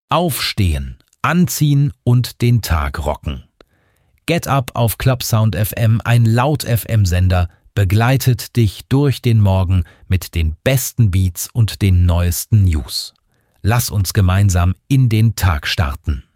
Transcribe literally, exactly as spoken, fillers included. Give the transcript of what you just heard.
Aufstehen, anziehen und den Tag rocken. Get Up auf Clubsound F M, ein Laut-F M-Sender, begleitet dich durch den Morgen mit den besten Beats und den neuesten News. Lass uns gemeinsam in den Tag starten.